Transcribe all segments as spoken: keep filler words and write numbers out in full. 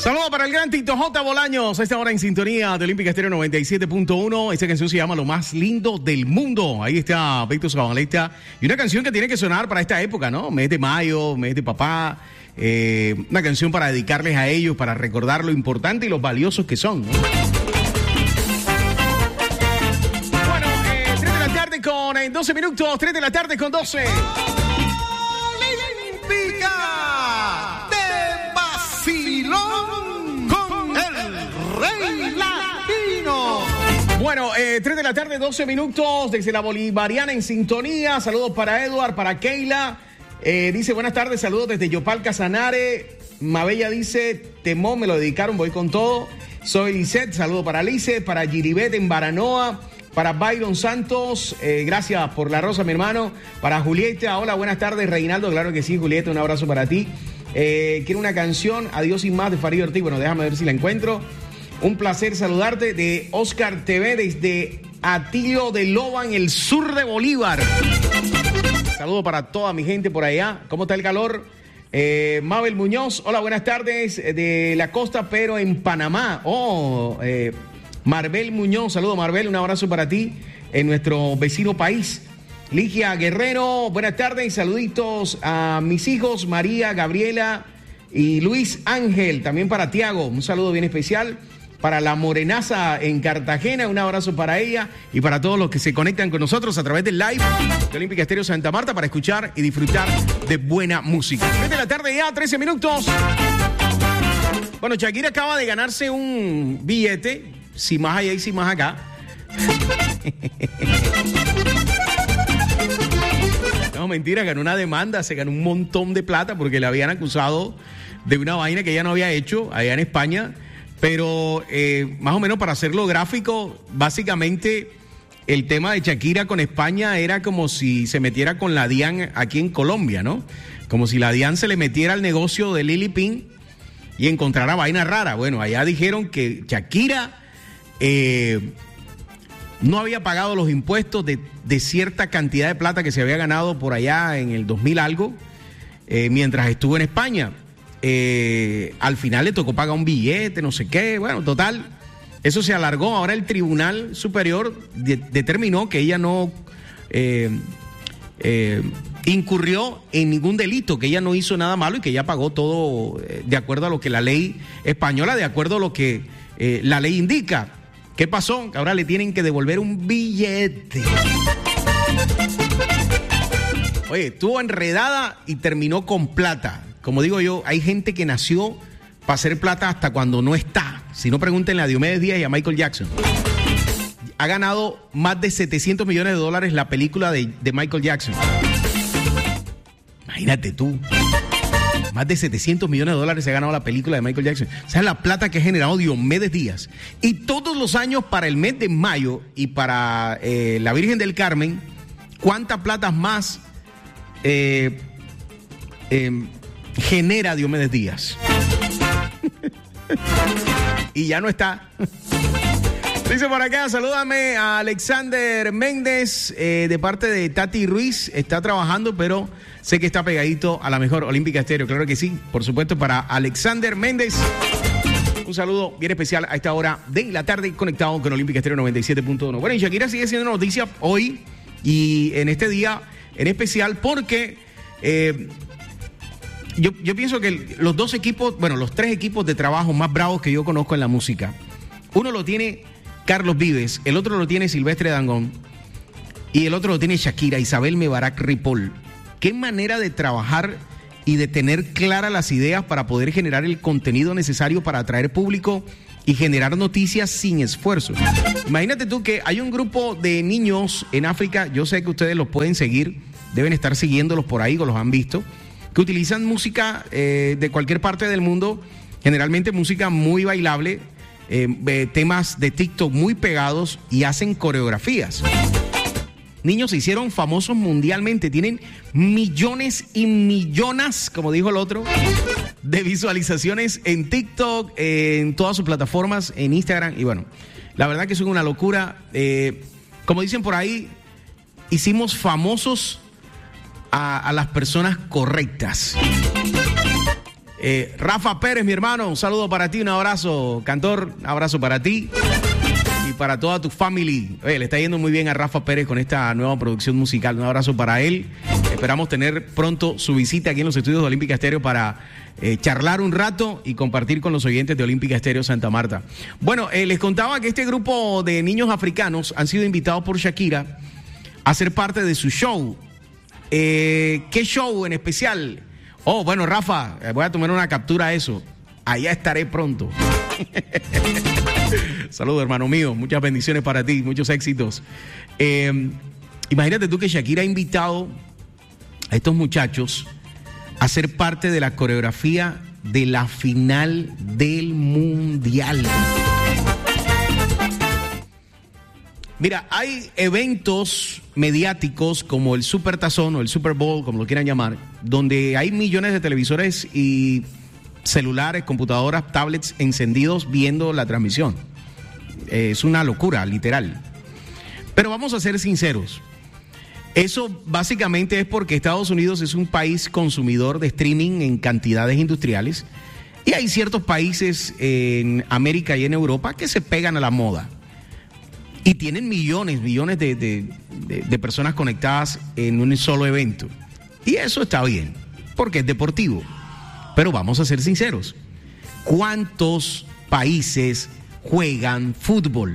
Saludos para el gran Tito J. Bolaños, a esta hora en sintonía de Olímpica Estéreo noventa y siete punto uno. Esta canción se llama Lo Más Lindo del Mundo. Ahí está Víctor Zabaleta. Y una canción que tiene que sonar para esta época, ¿no? Mes de mayo, mes de papá. Eh, una canción para dedicarles a ellos, para recordar lo importante y los valiosos que son, ¿no? Bueno, eh, tres de la tarde con eh, doce minutos, tres de la tarde con doce. Olímpica de vacilón con el Rey Latino. Bueno, eh, tres de la tarde, doce minutos, desde la Bolivariana en sintonía. Saludos para Edward, para Keila. Eh, dice, buenas tardes, saludos desde Yopal Casanare. Mabella dice, Temón, me lo dedicaron, voy con todo. Soy Lisette, saludos para Lice, para Giribet en Baranoa, para Byron Santos, eh, gracias por la rosa, mi hermano. Para Julieta, hola, buenas tardes, Reinaldo, claro que sí, Julieta, un abrazo para ti. Eh, quiero una canción, Adiós sin más, de Farid Ortiz, bueno, déjame ver si la encuentro. Un placer saludarte, de Oscar T V desde Atillo de Loba, en el sur de Bolívar. Saludos para toda mi gente por allá. ¿Cómo está el calor? Eh, Mabel Muñoz, hola, buenas tardes, de la costa, pero en Panamá. Oh, eh, Marbel Muñoz, saludos Marbel, un abrazo para ti en nuestro vecino país. Ligia Guerrero, buenas tardes, saluditos a mis hijos, María, Gabriela y Luis Ángel, también para Tiago, un saludo bien especial. Para la Morenaza en Cartagena, un abrazo para ella y para todos los que se conectan con nosotros a través del live de Olímpica Estéreo Santa Marta para escuchar y disfrutar de buena música. tres de la tarde ya, trece minutos. Bueno, Shakira acaba de ganarse un billete, si más allá y si más acá. No, mentira, ganó una demanda, se ganó un montón de plata porque le habían acusado de una vaina que ella no había hecho allá en España. Pero eh, más o menos para hacerlo gráfico, básicamente el tema de Shakira con España era como si se metiera con la DIAN aquí en Colombia, ¿no? Como si la DIAN se le metiera al negocio de Lili Pin y encontrara vaina rara. Bueno, allá dijeron que Shakira eh, no había pagado los impuestos de, de cierta cantidad de plata que se había ganado por allá en el dos mil algo, eh, mientras estuvo en España. Eh, al final le tocó pagar un billete, no sé qué, bueno, total, eso se alargó. Ahora el Tribunal Superior de, determinó que ella no eh, eh, incurrió en ningún delito, que ella no hizo nada malo y que ella pagó todo eh, de acuerdo a lo que la ley española, de acuerdo a lo que eh, la ley indica. ¿Qué pasó? Que ahora le tienen que devolver un billete. Oye, estuvo enredada y terminó con plata. Como digo yo, hay gente que nació para hacer plata hasta cuando no está. Si no, pregúntenle a Diomedes Díaz y a Michael Jackson. Ha ganado más de setecientos millones de dólares la película de, de Michael Jackson. Imagínate tú. Más de setecientos millones de dólares se ha ganado la película de Michael Jackson. ¿Sabes la plata que ha generado Diomedes Díaz? Y todos los años para el mes de mayo y para eh, la Virgen del Carmen, ¿cuántas platas más eh, eh, genera Diomedes Díaz? Y ya no está. Dice por acá, salúdame a Alexander Méndez, eh, de parte de Tati Ruiz. Está trabajando, pero sé que está pegadito a la mejor Olímpica Estéreo. Claro que sí, por supuesto, para Alexander Méndez. Un saludo bien especial a esta hora de la tarde, conectado con Olímpica Estéreo noventa y siete punto uno. Bueno, y Shakira sigue siendo noticia hoy y en este día en especial porque eh, yo, yo pienso que los dos equipos, bueno, los tres equipos de trabajo más bravos que yo conozco en la música, uno lo tiene Carlos Vives, el otro lo tiene Silvestre Dangond y el otro lo tiene Shakira, Isabel Mebarak Ripoll. Qué manera de trabajar y de tener claras las ideas para poder generar el contenido necesario para atraer público y generar noticias sin esfuerzo. Imagínate tú que hay un grupo de niños en África, yo sé que ustedes los pueden seguir, deben estar siguiéndolos por ahí o los han visto, que utilizan música eh, de cualquier parte del mundo, generalmente música muy bailable, eh, eh, temas de TikTok muy pegados y hacen coreografías. Niños se hicieron famosos mundialmente, tienen millones y millones, como dijo el otro, de visualizaciones en TikTok, eh, en todas sus plataformas, en Instagram, y bueno, la verdad que son una locura. Eh, como dicen por ahí, hicimos famosos a, a las personas correctas. Eh, Rafa Pérez, mi hermano, un saludo para ti, un abrazo, cantor, un abrazo para ti y para toda tu family. Oye, le está yendo muy bien a Rafa Pérez con esta nueva producción musical. Un abrazo para él. Esperamos tener pronto su visita aquí en los estudios de Olímpica Estéreo para eh, charlar un rato y compartir con los oyentes de Olímpica Estéreo Santa Marta. Bueno, eh, les contaba que este grupo de niños africanos han sido invitados por Shakira a ser parte de su show. Eh, ¿Qué show en especial? Oh, bueno, Rafa, voy a tomar una captura a eso. Allá estaré pronto. Saludos, hermano mío. Muchas bendiciones para ti, muchos éxitos. Eh, imagínate tú que Shakira ha invitado a estos muchachos a ser parte de la coreografía de la final del Mundial. Mira, hay eventos mediáticos como el Super Tazón o el Super Bowl, como lo quieran llamar, donde hay millones de televisores y celulares, computadoras, tablets encendidos viendo la transmisión. Es una locura, literal. Pero vamos a ser sinceros. Eso básicamente es porque Estados Unidos es un país consumidor de streaming en cantidades industriales y hay ciertos países en América y en Europa que se pegan a la moda. Y tienen millones, millones de, de, de, de personas conectadas en un solo evento. Y eso está bien, porque es deportivo. Pero vamos a ser sinceros. ¿Cuántos países juegan fútbol?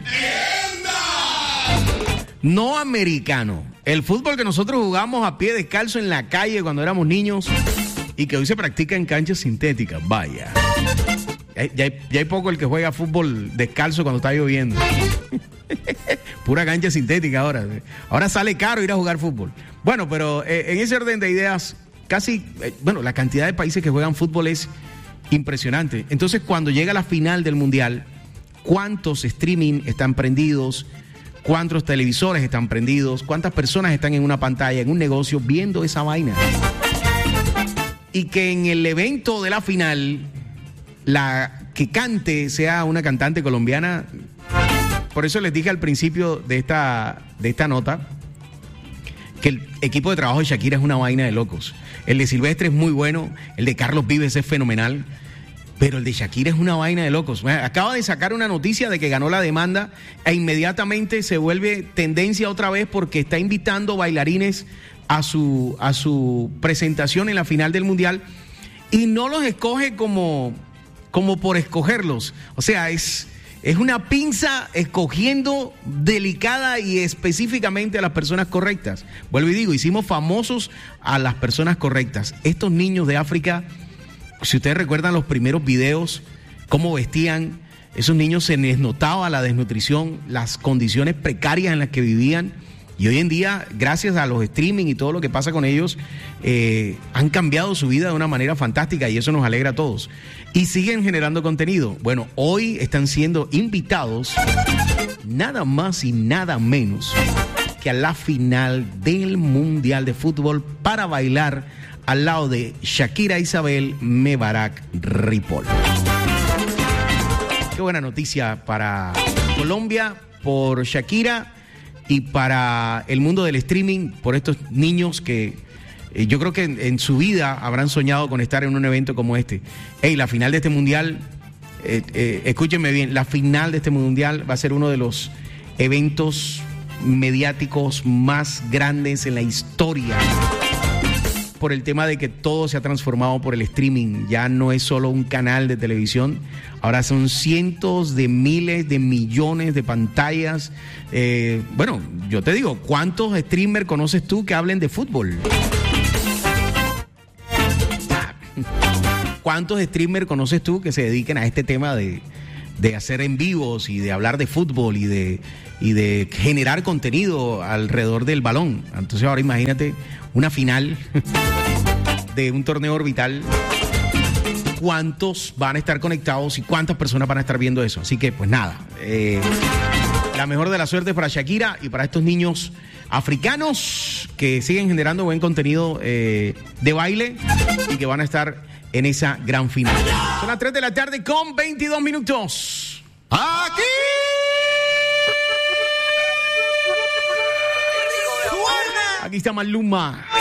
No americano. El fútbol que nosotros jugamos a pie descalzo en la calle cuando éramos niños y que hoy se practica en canchas sintéticas. Vaya. Ya hay, ya hay poco el que juega fútbol descalzo cuando está lloviendo. Pura cancha sintética ahora. Ahora sale caro ir a jugar fútbol. Bueno, pero eh, en ese orden de ideas, casi, eh, bueno, la cantidad de países que juegan fútbol es impresionante. Entonces, cuando llega la final del Mundial, ¿cuántos streaming están prendidos? ¿Cuántos televisores están prendidos? ¿Cuántas personas están en una pantalla, en un negocio, viendo esa vaina? Y que en el evento de la final, la que cante sea una cantante colombiana. Por eso les dije al principio de esta, de esta nota que el equipo de trabajo de Shakira es una vaina de locos. El de Silvestre es muy bueno, el de Carlos Vives es fenomenal, pero el de Shakira es una vaina de locos. Acaba de sacar una noticia de que ganó la demanda e inmediatamente se vuelve tendencia otra vez porque está invitando bailarines a su, a su presentación en la final del Mundial y no los escoge como, como por escogerlos. O sea, es... Es una pinza escogiendo delicada y específicamente a las personas correctas. Vuelvo y digo, hicimos famosos a las personas correctas. Estos niños de África, si ustedes recuerdan los primeros videos, cómo vestían, esos niños se les notaba la desnutrición, las condiciones precarias en las que vivían. Y hoy en día, gracias a los streaming y todo lo que pasa con ellos, eh, han cambiado su vida de una manera fantástica y eso nos alegra a todos. Y siguen generando contenido. Bueno, hoy están siendo invitados nada más y nada menos que a la final del Mundial de Fútbol para bailar al lado de Shakira Isabel Mebarak Ripoll. Qué buena noticia para Colombia por Shakira y para el mundo del streaming, por estos niños que eh, yo creo que en, en su vida habrán soñado con estar en un evento como este. Hey, la final de este mundial, eh, eh, escúchenme bien, la final de este mundial va a ser uno de los eventos mediáticos más grandes en la historia. Por el tema de que todo se ha transformado por el streaming. Ya no es solo un canal de televisión, ahora son cientos de miles de millones de pantallas. Eh, bueno, yo te digo, ¿cuántos streamers conoces tú que hablen de fútbol? ¿Cuántos streamers conoces tú que se dediquen a este tema de, de hacer en vivos y de hablar de fútbol y de, y de generar contenido alrededor del balón? Entonces ahora imagínate una final de un torneo orbital. ¿Cuántos van a estar conectados y cuántas personas van a estar viendo eso? Así que pues nada, eh, la mejor de la suerte para Shakira y para estos niños africanos que siguen generando buen contenido eh, de baile y que van a estar en esa gran final. Son las tres de la tarde con veintidós minutos. Aquí Aquí está Maluma.